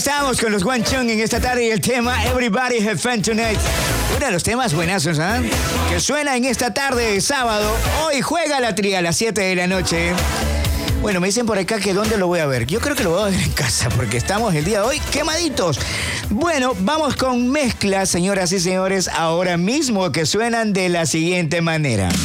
estamos con los One Chung en esta tarde y el tema Everybody Have Fun Tonight. Uno de los temas buenazos, ¿ah? Que suena en esta tarde de sábado. Hoy juega la Tri a las 7 de la noche. Bueno, me dicen por acá que dónde lo voy a ver. Yo creo que lo voy a ver en casa porque estamos el día de hoy quemaditos. Bueno, vamos con mezclas, señoras y señores, ahora mismo que suenan de la siguiente manera.